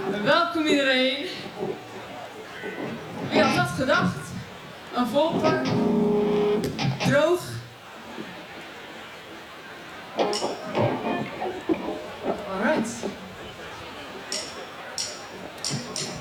Welkom iedereen. Wie had dat gedacht? Een vol park, droog